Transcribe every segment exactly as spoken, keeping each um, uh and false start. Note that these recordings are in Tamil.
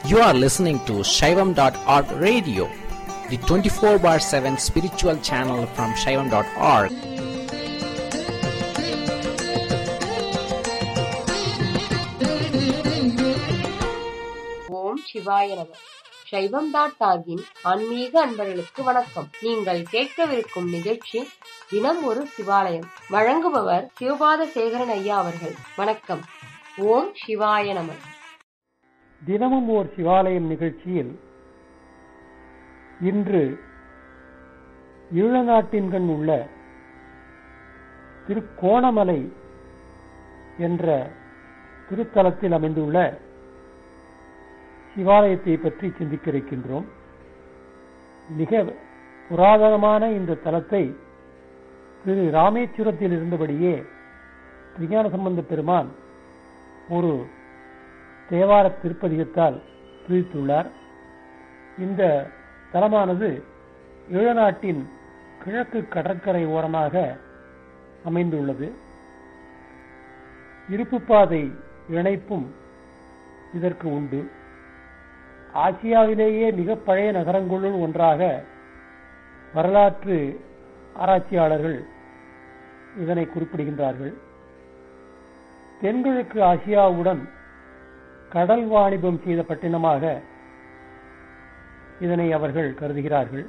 You are listening to Shaivam dot org radio, the twenty-four bar seven spiritual channel from Shaivam dot org. ஓம் சிவாய நம. சைவம் டாட் ஆகின் ஆன்மீக அன்பர்களுக்கு வணக்கம். நீங்கள் கேட்கவிருக்கும் நிகழ்ச்சி தினம் ஒரு சிவாலயம். வழங்குபவர் சிவபாத சேகரன் ஐயா அவர்கள். வணக்கம். ஓம் சிவாய நம. தினமும் ஓர் சிவாலயம் நிகழ்ச்சியில் இன்று ஈழநாட்டின்கண் உள்ள திருக்கோணமலை என்ற திருத்தலத்தில் அமைந்துள்ள சிவாலயத்தை பற்றி சிந்திக்க இருக்கின்றோம். மிக புராதனமான இந்த தலத்தை திரு ராமேஸ்வரத்தில் இருந்தபடியே திருஞான சம்பந்த பெருமான் ஒரு தேவார திருப்பதிகத்தால் பிரித்துள்ளார். இந்த தலமானது ஈழநாட்டின் கிழக்கு கடற்கரை ஓரமாக அமைந்துள்ளது. இருப்புப்பாதை இணைப்பும் இதற்கு உண்டு. ஆசியாவிலேயே மிக பழைய நகரங்களுள் ஒன்றாக வரலாற்று ஆராய்ச்சியாளர்கள் இதனை குறிப்பிடுகின்றார்கள். தென்கிழக்கு ஆசியாவுடன் கடல் வாணிபம் செய்த பட்டினமாக இதனை அவர்கள் கருதுகிறார்கள்.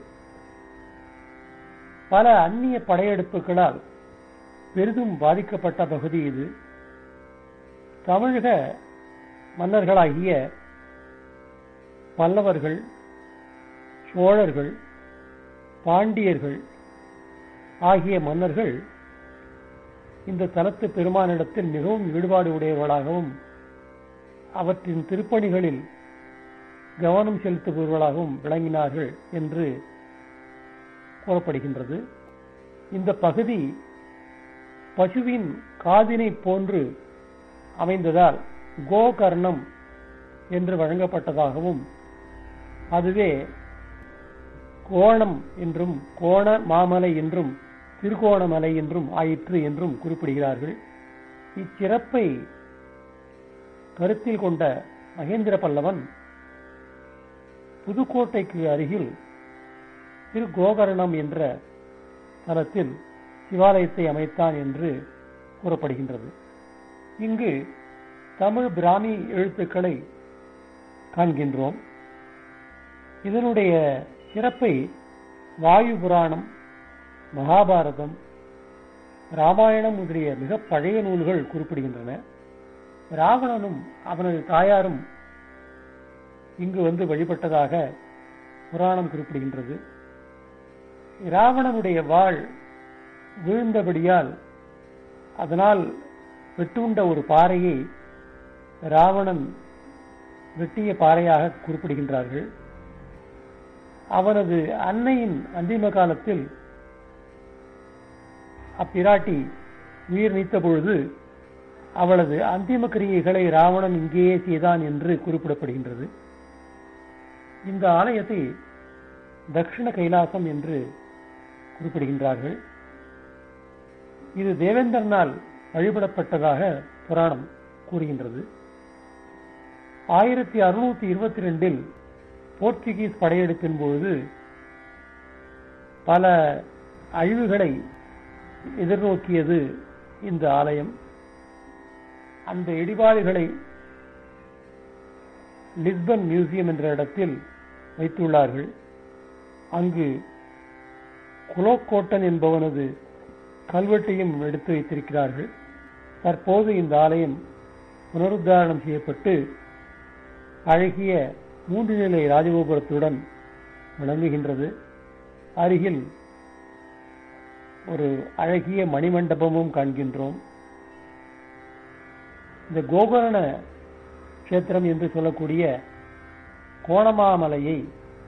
பல அந்நிய படையெடுப்புகளால் பெரிதும் பாதிக்கப்பட்ட பகுதி இது. தமிழக மன்னர்களாகிய பல்லவர்கள், சோழர்கள், பாண்டியர்கள் ஆகிய மன்னர்கள் இந்த தலத்து பெருமானிடத்தில் மிகவும் ஈடுபாடு உடையவர்களாகவும் அவற்றின் திருப்பணிகளில் கவனம் செலுத்துபவர்களாகவும் விளங்கினார்கள் என்று கூறப்படுகின்றது. இந்த பகுதி பசுவின் காதினை போன்று அமைந்ததால் கோகர்ணம் என்று வழங்கப்பட்டதாகவும், அதுவே கோணம் என்றும் கோண மாமலை என்றும் திருகோணமலை என்றும் ஆயிற்று என்றும் குறிப்பிடுகிறார்கள். இச்சிறப்பை கருத்தில் கொண்ட மகேந்திர பல்லவன் புதுக்கோட்டைக்கு அருகில் திரு கோகர்ணம் என்ற தலத்தில் சிவாலயத்தை அமைத்தான் என்று கூறப்படுகின்றது. இங்கு தமிழ் பிராமி எழுத்துக்களை காண்கின்றோம். இதனுடைய சிறப்பை வாயு புராணம், மகாபாரதம், ராமாயணம் முதலிய மிக பழைய நூல்கள் குறிப்பிடுகின்றன. ராவணனும் அவனது தாயாரும் இங்கு வந்து வழிபட்டதாக புராணம் குறிப்பிடுகின்றது. ராவணனுடைய வாள் வீழ்ந்தபடியால் அதனால் வெட்டுண்ட ஒரு பாறையை ராவணன் வெட்டிய பாறையாக குறிப்பிடுகின்றார்கள். அவனது அன்னையின் அந்திம காலத்தில் அப்பிராட்டி உயிர் நீத்த பொழுது அவளது அந்திம கிரியைகளை ராவணன் இங்கேயே செய்தான் என்று குறிப்பிடப்படுகின்றது. இந்த ஆலயத்தை தட்சிண கைலாசம் என்று குறிப்பிடுகின்றார்கள். இது தேவேந்திரனால் வழிபடப்பட்டதாக புராணம் கூறுகின்றது. ஆயிரத்தி அறுநூத்தி இருபத்தி ரெண்டில் போர்ச்சுகீஸ் படையெடுப்பின் பொழுது பல அழிவுகளை எதிர்நோக்கியது இந்த ஆலயம். அந்த இடிபாடுகளை லிஸ்பன் மியூசியம் என்ற இடத்தில் வைத்துள்ளார்கள். அங்கு குலோக்கோட்டன் என்பவனது கல்வெட்டையும் எடுத்து வைத்திருக்கிறார்கள். தற்போது இந்த ஆலயம் புனருத்தாரணம் செய்யப்பட்டு அழகிய மூன்று நிலை ராஜகோபுரத்துடன் விளங்குகின்றது. அருகில் ஒரு அழகிய மணிமண்டபமும் காண்கின்றோம். இந்த கோகர்ண கஷேத்திரம் என்று சொல்லக்கூடிய கோணமாமலையை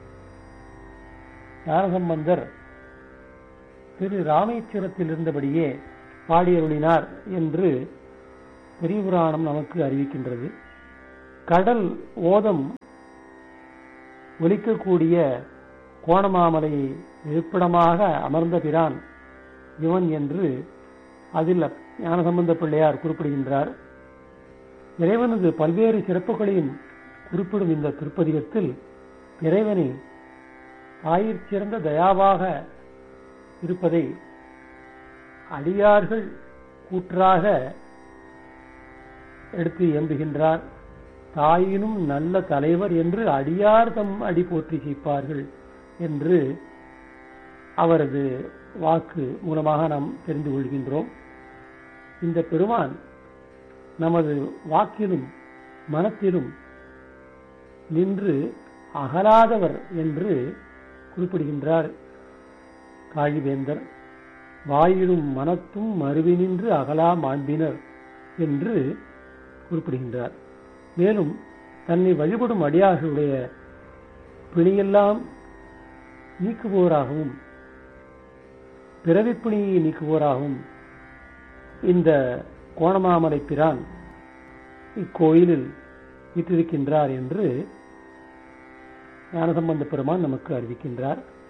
ஞானசம்பந்தர் திரு ராமேஸ்வரத்தில் இருந்தபடியே பாடியருளினார் என்று பெரிய புராணம் நமக்கு அறிவிக்கின்றது. கடல் ஓதம் ஒலிக்கக்கூடிய கோணமாமலையை இருப்பிடமாக அமர்ந்த பிரான் இவன் என்று அதில் ஞானசம்பந்த பிள்ளையார் குறிப்பிடுகின்றார். இறைவனது பல்வேறு சிறப்புகளையும் குறிப்பிடும் இந்த திருப்பதிகத்தில் இறைவனை தாயிற் சிறந்த தயாவாக இருப்பதை அடியார்கள் கூற்றாக எடுத்து இயம்புகின்றார். தாயினும் நல்ல தலைவர் என்று அடியார் தம் அடி போற்றி செய்ப்பார்கள் என்று அவரது வாக்கு மூலமாக நாம் தெரிந்து கொள்கின்றோம். இந்த பெருமான் நமது வாக்கிலும் மனத்திலும் நின்று அகலாதவர் என்று குறிப்பிடுகின்றார் காழிவேந்தர். வாயிலும் மனத்தும் மருவி நின்று அகலா மாண்பினர் என்று குறிப்பிடுகின்றார். மேலும் தன்னை வழிபடும் அடியார்களுடைய பிணியெல்லாம் நீக்குவோராகவும் பிறவிப்பிணியை நீக்குவோராகவும் இந்த கோணமாமலை பிரான் இக்கோயிலில் வீற்றிருக்கின்றார் என்று ஞானசம்பந்த பெருமான் நமக்கு அறிவிக்கின்றார்.